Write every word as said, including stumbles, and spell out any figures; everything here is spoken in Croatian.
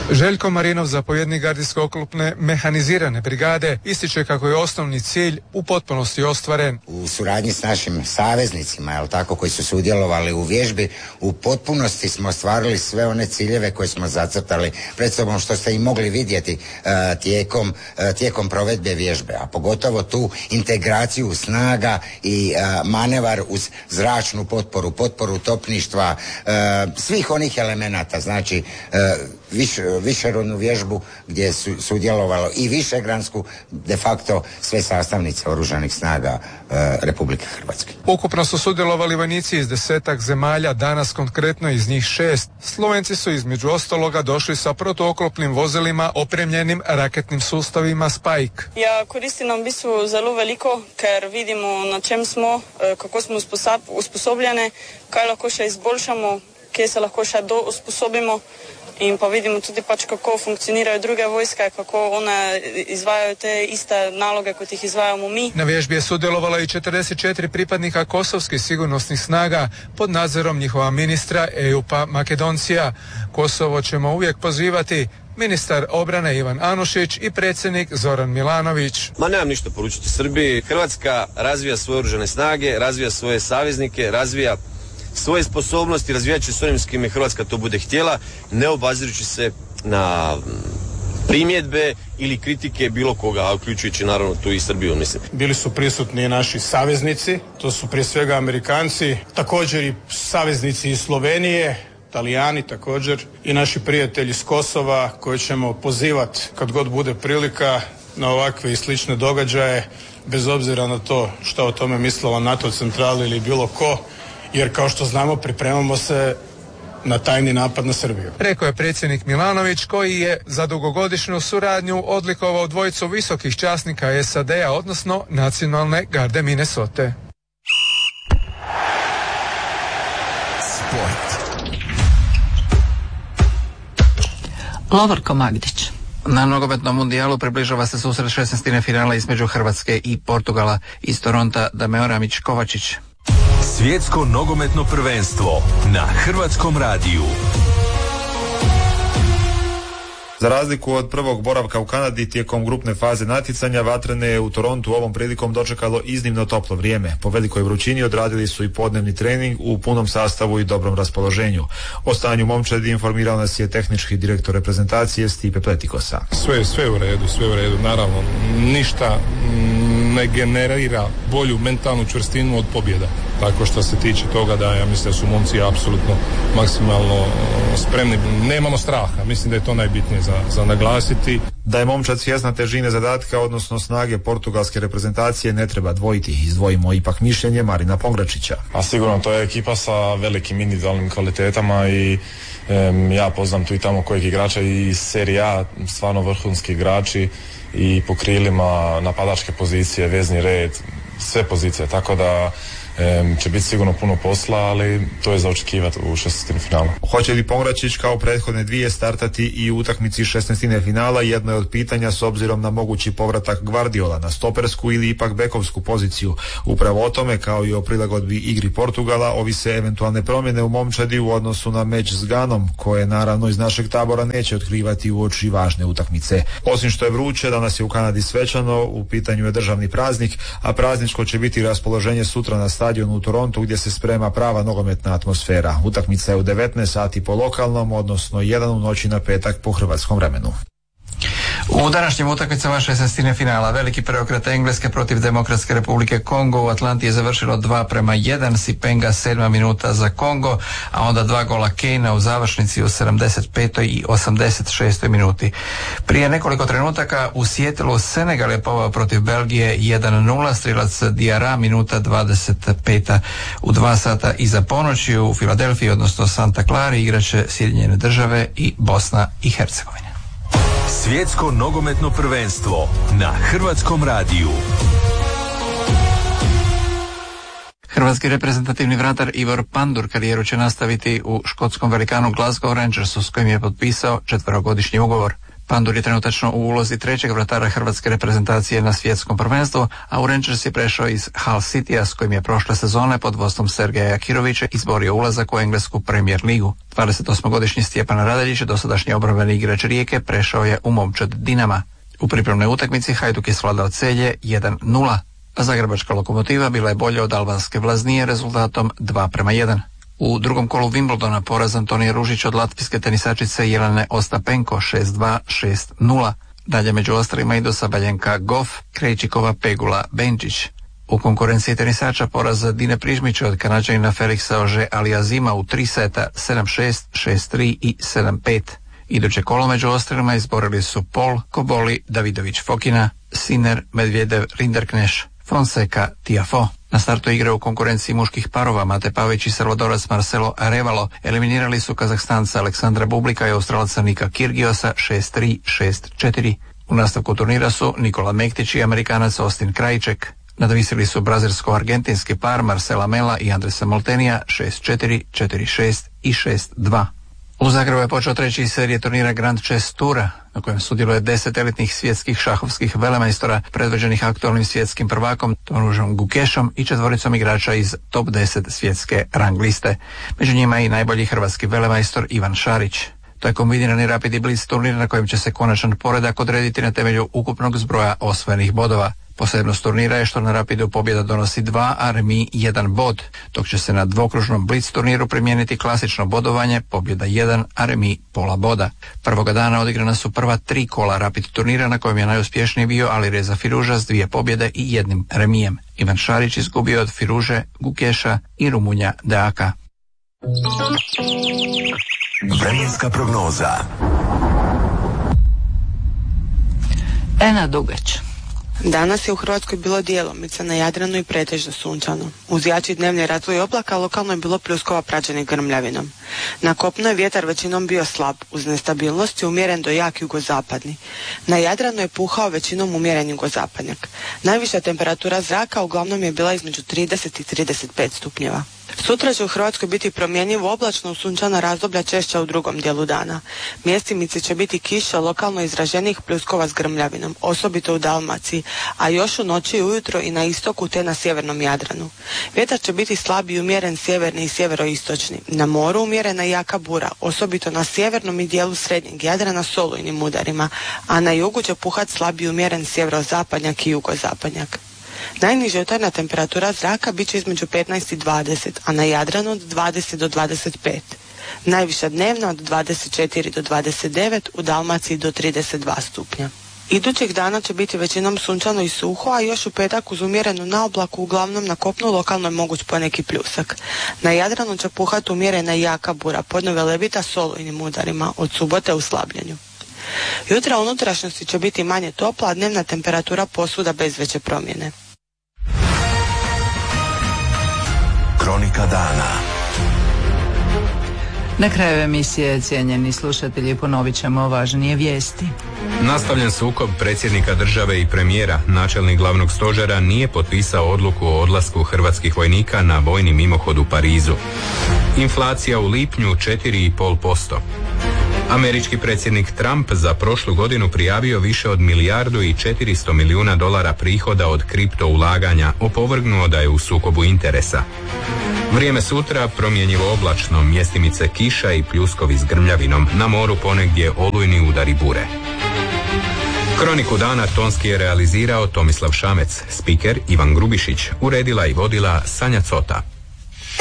Željko Marinov, zapovjednik gardijsko-oklopne mehanizirane brigade, ističe kako je osnovni cilj u potpunosti ostvaren. U suradnji s našim saveznicima, jel tako, koji su sudjelovali u vježbi, u potpunosti smo ostvarili sve one ciljeve koje smo zacrtali pred sobom, što ste i mogli vidjeti uh, tijekom, uh, tijekom provedbe vježbe, a pogotovo tu integraciju snaga i uh, manevar uz zračnu potporu, potporu topništva, uh, svih onih elemenata, znači uh, Viš, višerodnu vježbu gdje su sudjelovalo i višegransku, de facto sve sastavnice oružanih snaga e, Republike Hrvatske. Ukupno su sudjelovali vojnici iz desetak zemalja, danas konkretno iz njih šest. Slovenci su između ostaloga došli sa protuoklopnim vozilima opremljenim raketnim sustavima Spike. Ja, koristi nam v bistvu zelo veliko, ker vidimo na čem smo, kako smo usposobljene, kaj lahko še izboljšamo, kje se lahko še do usposobimo. In pa vidimo tudi pač, kako funkcionirajo druge vojske, kako one izvajajo te iste naloge, kot ih izvajamo mi. Na vježbi je sudjelovalo i četrdeset četiri pripadnika kosovskih sigurnosnih snaga pod nadzorom njihova ministra Ejupa Makedoncija. Kosovo ćemo uvijek pozivati, ministar obrane Ivan Anušić i predsjednik Zoran Milanović. Ma nemam ništa poručiti Srbiji. Hrvatska razvija svoje oružane snage, razvija svoje saveznike, razvija svoje sposobnosti, razvijat će s onim s kim je Hrvatska to bude htjela, ne obazirući se na primjedbe ili kritike bilo koga, uključujući naravno tu i Srbiju, mislim. Bili su prisutni i naši saveznici, to su prije svega Amerikanci, također i saveznici iz Slovenije, Talijani također i naši prijatelji s Kosova koje ćemo pozivati kad god bude prilika na ovakve i slične događaje, bez obzira na to što o tome mislila NATO centrali ili bilo ko, jer kao što znamo pripremamo se na tajni napad na Srbiju. Rekao je predsjednik Milanović, koji je za dugogodišnju suradnju odlikovao dvojicu visokih časnika S A D-a, odnosno Nacionalne garde Minnesote. Sport. Lovorko Magdić. Na nogometnom mundijalu približava se susret šesnaestine finala između Hrvatske i Portugala. Iz Toronta Dameo Ramić Kovačić. Svjetsko nogometno prvenstvo na Hrvatskom radiju. Za razliku od prvog boravka u Kanadi tijekom grupne faze natjecanja, Vatrene je u Torontu ovom prilikom dočekalo iznimno toplo vrijeme. Po velikoj vrućini odradili su i podnevni trening u punom sastavu i dobrom raspoloženju. O stanju momčadi informirao nas je tehnički direktor reprezentacije Stipe Pletikosa. Sve, sve u redu, sve u redu, naravno. Ništa ne generira bolju mentalnu čvrstinu od pobjeda. Tako što se tiče toga da ja mislim da su momci apsolutno maksimalno spremni. Nemamo straha, mislim da je to najbitnije za, za naglasiti. Da je momčad svjesna težine zadatka, odnosno snage portugalske reprezentacije, ne treba dvojiti. Izdvojimo ipak mišljenje Marina Pongračića. A sigurno to je ekipa sa velikim individualnim kvalitetama i em, ja poznam tu i tamo kojeg igrača i iz Serije A, stvarno vrhunski igrači i po krilima, napadačke pozicije, vezni red, sve pozicije, tako da e, će biti sigurno puno posla, ali to je za očekivati u šesnaestini finala. Hoće li Pongračić kao prethodne dvije startati i u utakmici šesnaestine finala, jedno je od pitanja s obzirom na mogući povratak Gvardiola na stopersku ili ipak bekovsku poziciju. Upravo o tome, kao i o prilagodbi igri Portugala, ovise eventualne promjene u momčadi u odnosu na meč s Ganom, koje naravno iz našeg tabora neće otkrivati uoči važne utakmice. Osim što je vruće, danas je u Kanadi svečano, u pitanju je državni praznik, a prazničko će biti raspoloženje sutra na stadionu u Torontu gdje se sprema prava nogometna atmosfera. Utakmica je u devetnaest sati po lokalnom, odnosno jedan u noći na petak po hrvatskom vremenu. U današnjim utakmicama šesnaestine finala veliki preokret Engleske protiv Demokratske Republike Kongo u Atlanti je završilo dva prema jedan, Sipenga sedma minuta za Kongo, a onda dva gola Kejna u završnici u sedamdeset petoj i osamdeset šestoj minuti. Prije nekoliko trenutaka u Sijetelu Senegal je poveo protiv Belgije jedan nula, strilac Diarra minuta dvadeset peta. U dva sata iza ponoći u Filadelfiji, odnosno Santa Clari, igraće Sjedinjene Države i Bosna i Hercegovina. Svjetsko nogometno prvenstvo na Hrvatskom radiju. Hrvatski reprezentativni vratar Ivor Pandur karijeru će nastaviti u škotskom velikanu Glasgow Rangersu s kojim je potpisao četverogodišnji ugovor. Pandur je trenutačno u ulozi trećeg vratara hrvatske reprezentacije na svjetskom prvenstvu, a u Rangers je prešao iz Hull Citya s kojim je prošle sezone pod vodstvom Sergeja Jakirovića izborio ulazak u englesku Premier ligu. dvadesetosmogodišnji Stjepan Radeljić, dosadašnji obrambeni igrač Rijeke, prešao je u momčad Dinama. U pripremnoj utakmici Hajduk je svladao Celje jedan nula, a zagrebačka Lokomotiva bila je bolja od albanske Vlaznije rezultatom dva prema jedan. U drugom kolu Wimbledona poraz Antonije Ružić od latvijske tenisačice Jelene Ostapenko šest dva šest nula. Dalje među ostalima idu Sabaljenka Goff, Krejčikova Pegula Benčić. U konkurenciji tenisača poraz Dine Prižmića od Kanađanina Felixa Ože Aliazima u tri seta sedam šest, šest tri i sedam pet. Iduće kolo među ostrelima izborili su Pol, Koboli, Davidović Fokina, Sinner, Medvjedev, Rinderkneš, Fonseca, Tiafoe. Na startu igre u konkurenciji muških parova Mate Pavić i Salvadorac Marcelo Arevalo eliminirali su Kazahstanca Aleksandra Bublika i Australca Nika Kirgiosa šest tri, šest četiri. U nastavku turnira su Nikola Mektić i Amerikanac Austin Krajček. Nadvisili su brazilsko-argentinski par Marcela Mela i Andresa Moltenija šest četiri, četiri šest i šest dva. U Zagrebu je počeo treći iz serije turnira Grand Chess Toura, na kojem sudjeluje deset elitnih svjetskih šahovskih velemajstora predvođenih aktualnim svjetskim prvakom Tonužom Gukešom i četvoricom igrača iz top deset svjetske rang liste. Među njima je i najbolji hrvatski velemajstor Ivan Šarić. To je kombinirani Rapid i Blitz turnir na kojem će se konačan poredak odrediti na temelju ukupnog zbroja osvojenih bodova. Posebnost turnira je što na Rapidu pobjeda donosi dva, a remi jedan bod, dok će se na dvokružnom Blitz turniru primijeniti klasično bodovanje, pobjeda jedan, a remi pola boda. Prvoga dana odigrana su prva tri kola Rapid turnira na kojem je najuspješniji bio Alireza Firuža s dvije pobjede i jednim remijem. Ivan Šarić izgubio od Firuže, Gukeša i Rumunja Deaka. Vremenska prognoza. Ena Dugać. Danas je u Hrvatskoj bilo djelomice na Jadranu i pretežno sunčano. Uz jači dnevni razvoj oblaka lokalno je bilo pljuskova praćenih grmljavinom. Na kopnu je vjetar većinom bio slab, uz nestabilnost je umjeren do jak jugozapadni. Na Jadranu je puhao većinom umjeren jugozapadnjak. Najviša temperatura zraka uglavnom je bila između trideset i trideset pet stupnjeva. Sutra će u Hrvatskoj biti promjenjivo oblačno, sunčana razdoblja češća u drugom dijelu dana. Mjestimice će biti kiša lokalno izraženih pljuskova s grmljavinom, osobito u Dalmaciji, a još u noći i ujutro i na istoku te na sjevernom Jadranu. Vjetar će biti slab i umjeren sjeverni i sjeveroistočni. Na moru umjerena jaka bura, osobito na sjevernom i dijelu srednjeg Jadrana s olujnim udarima, a na jugu će puhat slab i umjeren sjeverozapadnjak i jugozapadnjak. Najniža jutarnja temperatura zraka bit će između petnaest i dvadeset, a na Jadranu od dvadeset do dvadeset pet. Najviša dnevna od dvadeset četiri do dvadeset devet, u Dalmaciji do trideset dva stupnja. Idućeg dana će biti većinom sunčano i suho, a još u petak uz umjerenu naoblaku uglavnom na kopnu lokalno je moguć poneki pljusak. Na Jadranu će puhati umjerena i jaka bura, podnove lebita s olujnim udarima, od subote u slabljenju. Jutra u unutrašnjosti će biti manje topla, a dnevna temperatura posvuda bez veće promjene. Kronika dana. Na kraju emisije, cijenjeni slušatelji, ponovit ćemo važnije vijesti. Nastavljen sukob predsjednika države i premijera. Načelnik glavnog stožera nije potpisao odluku o odlasku hrvatskih vojnika na vojni mimohod u Parizu. Inflacija u lipnju četiri i pol posto. Američki predsjednik Trump za prošlu godinu prijavio više od milijardu i četiristo milijuna dolara prihoda od kripto ulaganja, opovrgnuo da je u sukobu interesa. Vrijeme sutra promjenjivo oblačno, mjestimice kiša i pljuskovi s grmljavinom, na moru ponegdje olujni udari bure. Kroniku dana tonski je realizirao Tomislav Šamec, spiker Ivan Grubišić, uredila i vodila Sanja Cota.